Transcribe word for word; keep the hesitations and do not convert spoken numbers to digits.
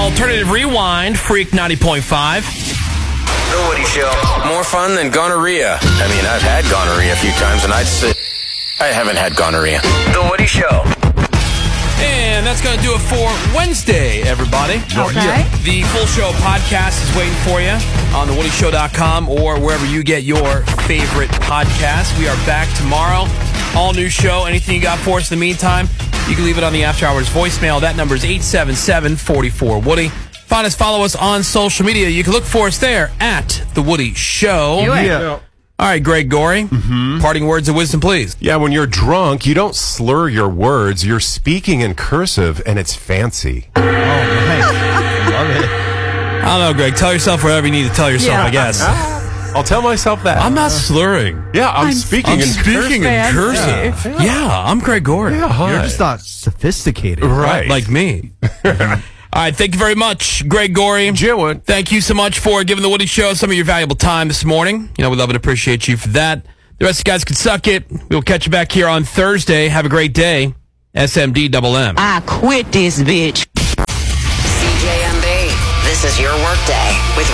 Alternative Rewind, Freak ninety point five. The Woody Show. More fun than gonorrhea. I mean, I've had gonorrhea a few times, and I'd say I haven't had gonorrhea. The Woody Show. And that's going to do it for Wednesday, everybody. Okay. The full show podcast is waiting for you on the woody show dot com or wherever you get your favorite podcast. We are back tomorrow. All new show. Anything you got for us in the meantime, you can leave it on the After Hours voicemail. That number is eight seven seven, four four, Woody. Find us, follow us on social media. You can look for us there at The Woody Show. Do it. Yeah. All right, Greg Gorey, mm-hmm. parting words of wisdom, please. Yeah, when you're drunk, you don't slur your words. You're speaking in cursive, and it's fancy. Oh, nice. Love it. I don't know, Greg. Tell yourself whatever you need to tell yourself, Yeah. I guess. I'll tell myself that. I'm not slurring. Yeah, I'm, I'm speaking I'm in speaking in cursive. cursive. Yeah, I'm Greg Gorey. Yeah, hi. You're just not sophisticated. Right. Like me. All right, thank you very much, Greg Gorey. Jim, Thank you so much for giving the Woody Show some of your valuable time this morning. You know, we love and appreciate you for that. The rest of you guys can suck it. We'll catch you back here on Thursday. Have a great day. S M D double M. I quit this bitch. C J M B, this is your workday with